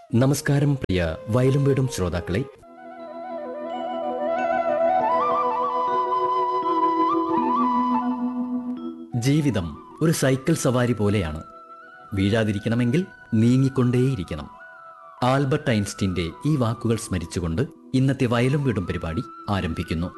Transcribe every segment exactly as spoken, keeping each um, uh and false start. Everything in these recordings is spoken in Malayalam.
നമസ്കാരം പ്രിയ വയലും വീടും ശ്രോതാക്കളെ. ജീവിതം ഒരു സൈക്കിൾ സവാരി പോലെയാണ്. വീഴാതിരിക്കണമെങ്കിൽ നീങ്ങിക്കൊണ്ടേയിരിക്കണം. ആൽബർട്ട് ഐൻസ്റ്റീന്റെ ഈ വാക്കുകൾ സ്മരിച്ചുകൊണ്ട് ഇന്നത്തെ വയലും വീടും പരിപാടി ആരംഭിക്കുന്നു.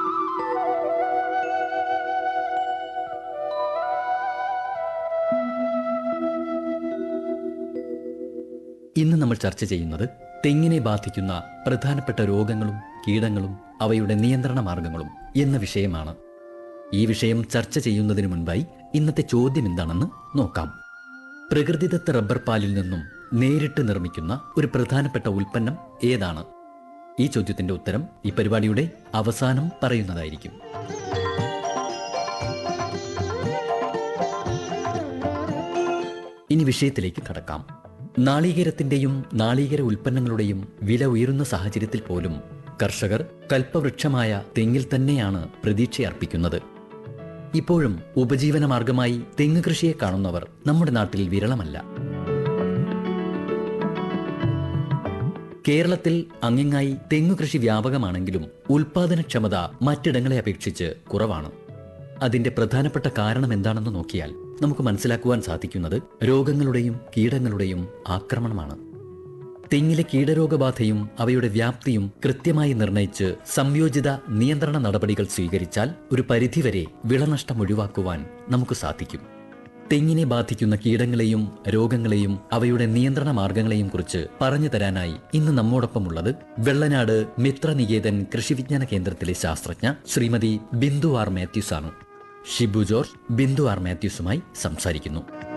ഇന്ന് നമ്മൾ ചർച്ച ചെയ്യുന്നത് തെങ്ങിനെ ബാധിക്കുന്ന പ്രധാനപ്പെട്ട രോഗങ്ങളും കീടങ്ങളും അവയുടെ നിയന്ത്രണ മാർഗങ്ങളും എന്ന വിഷയമാണ്. ഈ വിഷയം ചർച്ച ചെയ്യുന്നതിന് മുൻപായി ഇന്നത്തെ ചോദ്യം എന്താണെന്ന് നോക്കാം. പ്രകൃതിദത്ത റബ്ബർ പാലിൽ നിന്നും നേരിട്ട് നിർമ്മിക്കുന്ന ഒരു പ്രധാനപ്പെട്ട ഉൽപ്പന്നം ഏതാണ്? ഈ ചോദ്യത്തിന്റെ ഉത്തരം ഈ പരിപാടിയുടെ അവസാനം പറയുന്നതായിരിക്കും. ഇനി വിഷയത്തിലേക്ക് കടക്കാം. നാളികേരത്തിന്റെയും നാളികേര ഉൽപ്പന്നങ്ങളുടെയും വില ഉയരുന്ന സാഹചര്യത്തിൽ പോലും കർഷകർ കൽപ്പവൃക്ഷമായ തെങ്ങിൽ തന്നെയാണ് പ്രതീക്ഷയർപ്പിക്കുന്നത്. ഇപ്പോഴും ഉപജീവന മാർഗമായി തെങ്ങ് കൃഷിയെ കാണുന്നവർ നമ്മുടെ നാട്ടിൽ വിരളമല്ല. കേരളത്തിൽ അങ്ങിങ്ങായി തെങ്ങു കൃഷി വ്യാപകമാണെങ്കിലും ഉൽപാദനക്ഷമത മറ്റിടങ്ങളെ അപേക്ഷിച്ച് കുറവാണ്. അതിന്റെ പ്രധാനപ്പെട്ട കാരണം എന്താണെന്ന് നോക്കിയാൽ നമുക്ക് മനസ്സിലാക്കുവാൻ സാധിക്കുന്നത് രോഗങ്ങളുടെയും കീടങ്ങളുടെയും ആക്രമണമാണ്. തെങ്ങിലെ കീടരോഗബാധയും അവയുടെ വ്യാപ്തിയും കൃത്യമായി നിർണയിച്ച് സംയോജിത നിയന്ത്രണ നടപടികൾ സ്വീകരിച്ചാൽ ഒരു പരിധിവരെ വിളനഷ്ടം ഒഴിവാക്കുവാൻ നമുക്ക് സാധിക്കും. തെങ്ങിനെ ബാധിക്കുന്ന കീടങ്ങളെയും രോഗങ്ങളെയും അവയുടെ നിയന്ത്രണ മാർഗങ്ങളെയും കുറിച്ച് പറഞ്ഞു തരാനായി ഇന്ന് നമ്മോടൊപ്പമുള്ളത് വെള്ളനാട് മിത്രനികേതൻ കൃഷിവിജ്ഞാന കേന്ദ്രത്തിലെ ശാസ്ത്രജ്ഞ ശ്രീമതി ബിന്ദു ആർ മാത്യൂസ് ആണ്. ഷിബു ജോർജ് ബിന്ദു ആർ മാത്യൂസുമായി സംസാരിക്കുന്നു.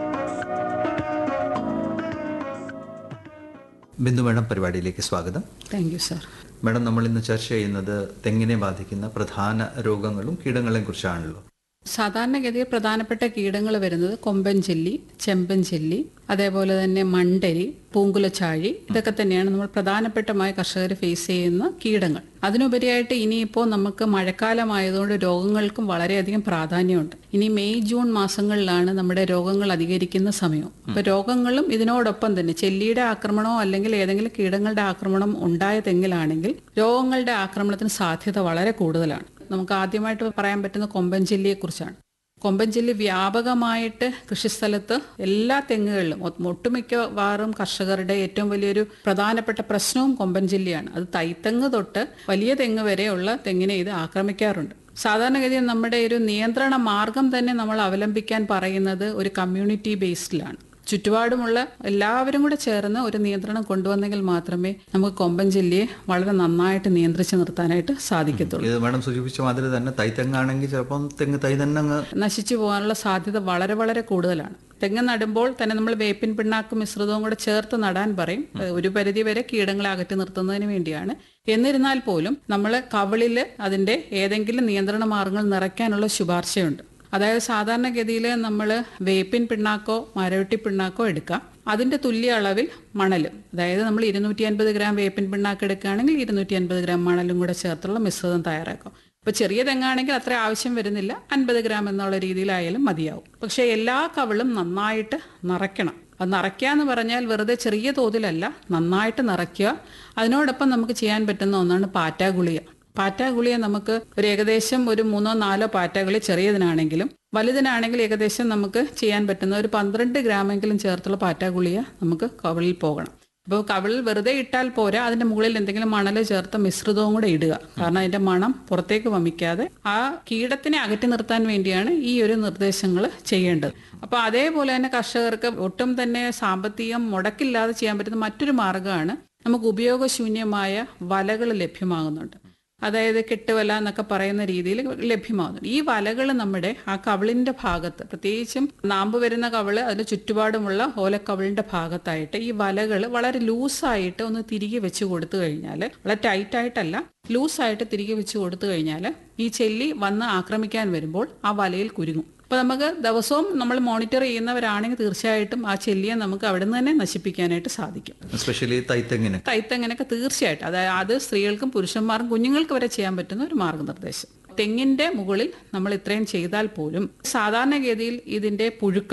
ബിന്ദു മാഡം, പരിപാടിയിലേക്ക് സ്വാഗതം. Thank you sir. മാഡം, നമ്മൾ ഇന്ന് ചർച്ച ചെയ്യുന്നത് തെങ്ങിനെ ബാധിക്കുന്ന പ്രധാന രോഗങ്ങളും കീടങ്ങളെയും കുറിച്ചാണല്ലോ. സാധാരണഗതിയിൽ പ്രധാനപ്പെട്ട കീടങ്ങൾ വരുന്നത് കൊമ്പൻ ചെല്ലി, ചെമ്പൻ ചെല്ലി, അതേപോലെ തന്നെ മണ്ടരി, പൂങ്കുലച്ചാഴി, ഇതൊക്കെ തന്നെയാണ് നമ്മൾ പ്രധാനപ്പെട്ടമായി കർഷകർ ഫേസ് ചെയ്യുന്ന കീടങ്ങൾ. അതിനുപരിയായിട്ട് ഇനിയിപ്പോൾ നമുക്ക് മഴക്കാലമായതുകൊണ്ട് രോഗങ്ങൾക്കും വളരെയധികം പ്രാധാന്യമുണ്ട്. ഇനി മെയ് ജൂൺ മാസങ്ങളിലാണ് നമ്മുടെ രോഗങ്ങൾ അധികരിക്കുന്ന സമയം. അപ്പൊ രോഗങ്ങളും ഇതിനോടൊപ്പം തന്നെ ചെല്ലിയുടെ ആക്രമണമോ അല്ലെങ്കിൽ ഏതെങ്കിലും കീടങ്ങളുടെ ആക്രമണം ഉണ്ടായ തെങ്ങിലാണെങ്കിൽ രോഗങ്ങളുടെ ആക്രമണത്തിന് സാധ്യത വളരെ കൂടുതലാണ്. നമുക്ക് ആദ്യമായിട്ട് പറയാൻ പറ്റുന്ന കൊമ്പൻ ചെല്ലിയെ കുറിച്ചാണ്. കൊമ്പൻ ചെല്ലി വ്യാപകമായിട്ട് കൃഷിസ്ഥലത്ത് എല്ലാ തെങ്ങുകളിലും ഒട്ടുമിക്കവാറും കർഷകരുടെ ഏറ്റവും വലിയൊരു പ്രധാനപ്പെട്ട പ്രശ്നവും കൊമ്പൻ ചെല്ലിയാണ്. അത് തൈത്തെങ്ങ് തൊട്ട് വലിയ തെങ്ങ് വരെയുള്ള തെങ്ങിനെ ഇത് ആക്രമിക്കാറുണ്ട്. സാധാരണഗതിയിൽ നമ്മുടെ ഒരു നിയന്ത്രണ മാർഗം തന്നെ നമ്മൾ അവലംബിക്കാൻ പറയുന്നത് ഒരു കമ്മ്യൂണിറ്റി ബേസ്ഡിലാണ്. ചുറ്റുപാടുമുള്ള എല്ലാവരും കൂടെ ചേർന്ന് ഒരു നിയന്ത്രണം കൊണ്ടുവന്നെങ്കിൽ മാത്രമേ നമുക്ക് കൊമ്പൻ ചെല്ലിയെ വളരെ നന്നായിട്ട് നിയന്ത്രിച്ച് നിർത്താനായിട്ട് സാധിക്കത്തുള്ളൂ. ഇത് മാഡം സൂചിപ്പിച്ച മാതിരി തന്നെ തൈത്തെങ്ങാണെങ്കിൽ ചിലപ്പോൾ തെങ്ങ് തൈ തന്നെ നശിച്ചു പോകാനുള്ള സാധ്യത വളരെ വളരെ കൂടുതലാണ്. തെങ്ങ് നടുമ്പോൾ തന്നെ നമ്മൾ വേപ്പിൻ പിണ്ണാക്കും മിശ്രിതവും കൂടെ ചേർത്ത് നടാൻ പറയും. ഒരു പരിധി വരെ കീടങ്ങളെ അകറ്റി നിർത്തുന്നതിന് വേണ്ടിയാണ്. എന്നിരുന്നാൽ പോലും നമ്മൾ കവിളിൽ അതിന്റെ ഏതെങ്കിലും നിയന്ത്രണ മാർഗങ്ങൾ നിറയ്ക്കാനുള്ള ശുപാർശയുണ്ട്. അതായത് സാധാരണഗതിയിൽ നമ്മൾ വേപ്പിൻ പിണ്ണാക്കോ മരവെട്ടി പിണ്ണാക്കോ എടുക്കാം. അതിന്റെ തുല്യ അളവിൽ മണലും, അതായത് നമ്മൾ ഇരുന്നൂറ്റി അൻപത് ഗ്രാം വേപ്പിൻ പിണ്ണാക്ക് എടുക്കുകയാണെങ്കിൽ ഇരുന്നൂറ്റി അൻപത് ഗ്രാം മണലും കൂടെ ചേർത്തുള്ള മിശ്രിതം തയ്യാറാക്കും. ഇപ്പൊ ചെറിയ തെങ്ങാണെങ്കിൽ അത്ര ആവശ്യം വരുന്നില്ല, അൻപത് ഗ്രാം എന്നുള്ള രീതിയിലായാലും മതിയാവും. പക്ഷെ എല്ലാ കവിളും നന്നായിട്ട് നിറയ്ക്കണം. അത് നിറയ്ക്കുക എന്ന് പറഞ്ഞാൽ വെറുതെ ചെറിയ തോതിലല്ല, നന്നായിട്ട് നിറയ്ക്കുക. അതിനോടൊപ്പം നമുക്ക് ചെയ്യാൻ പറ്റുന്ന ഒന്നാണ് പാറ്റാഗുളിക. പാറ്റാഗുളിയ നമുക്ക് ഒരു ഏകദേശം ഒരു മൂന്നോ നാലോ പാറ്റാഗുളി ചെറിയതിനാണെങ്കിലും വലുതിനാണെങ്കിൽ ഏകദേശം നമുക്ക് ചെയ്യാൻ പറ്റുന്ന ഒരു പന്ത്രണ്ട് ഗ്രാമെങ്കിലും ചേർത്തുള്ള പാറ്റാഗുളിയ നമുക്ക് കവിളിൽ പോകണം. ഇപ്പോൾ കവിളിൽ വെറുതെ ഇട്ടാൽ പോരാ, അതിന്റെ മുകളിൽ എന്തെങ്കിലും മണൽ ചേർത്ത മിശ്രിതവും കൂടെ ഇടുക. കാരണം അതിന്റെ മണം പുറത്തേക്ക് വമിക്കാതെ ആ കീടത്തിനെ അകറ്റി നിർത്താൻ വേണ്ടിയാണ് ഈ ഒരു നിർദ്ദേശങ്ങൾ ചെയ്യേണ്ടത്. അപ്പൊ അതേപോലെ തന്നെ കർഷകർക്ക് ഒട്ടും തന്നെ സാമ്പത്തികം മുടക്കില്ലാതെ ചെയ്യാൻ പറ്റുന്ന മറ്റൊരു മാർഗ്ഗമാണ് നമുക്ക് ഉപയോഗശൂന്യമായ വലകൾ ലഭ്യമാകുന്നുണ്ട്. അതായത് കെട്ടുവല എന്നൊക്കെ പറയുന്ന രീതിയിൽ ലഭ്യമാകുന്നു. ഈ വലകൾ നമ്മുടെ ആ കവിളിന്റെ ഭാഗത്ത്, പ്രത്യേകിച്ചും നാമ്പ് വരുന്ന കവിള് അതിന് ചുറ്റുപാടുമുള്ള ഓലക്കവിളിന്റെ ഭാഗത്തായിട്ട് ഈ വലകൾ വളരെ ലൂസായിട്ട് ഒന്ന് തിരികെ വെച്ച് കൊടുത്തു കഴിഞ്ഞാൽ, വളരെ ടൈറ്റ് ആയിട്ടല്ല, ലൂസായിട്ട് തിരികെ വെച്ച് കൊടുത്തു കഴിഞ്ഞാൽ ഈ ചെല്ലി വന്ന് ആക്രമിക്കാൻ വരുമ്പോൾ ആ വലയിൽ കുരുങ്ങും. അപ്പോൾ നമുക്ക് ദിവസവും നമ്മൾ മോണിറ്റർ ചെയ്യുന്നവരാണെങ്കിൽ തീർച്ചയായിട്ടും ആ ചെല്ലിയെ നമുക്ക് അവിടെ നിന്ന് തന്നെ നശിപ്പിക്കാനായിട്ട് സാധിക്കും. എസ്പെഷ്യലി തൈത്തെങ്ങിന് തൈത്തെങ്ങിനൊക്കെ തീർച്ചയായിട്ടും. അതായത് അത് സ്ത്രീകൾക്കും പുരുഷന്മാർക്കും കുഞ്ഞുങ്ങൾക്ക് വരെ ചെയ്യാൻ പറ്റുന്ന ഒരു മാർഗനിർദ്ദേശം. തെങ്ങിന്റെ മുകളിൽ നമ്മൾ ഇത്രയും ചെയ്താൽ പോലും സാധാരണഗതിയിൽ ഇതിന്റെ പുഴുക്കൾ,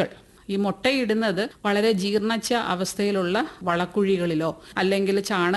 ഈ മുട്ടയിടുന്നത് വളരെ ജീർണിച്ച അവസ്ഥയിലുള്ള വളക്കുഴികളിലോ അല്ലെങ്കിൽ ചാണക